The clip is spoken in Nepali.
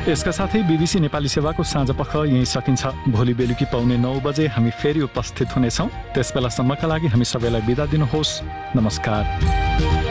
यसका साथै BBC नेपाली सेवाको साँझपख यही सकिन्छ। भोलि बेलुकी पाउने 9 बजे हामी फेरि उपस्थित हुनेछौँ। त्यसबेलासम्मका लागि हामी सबैलाई बिदा दिनुहोस्। नमस्कार।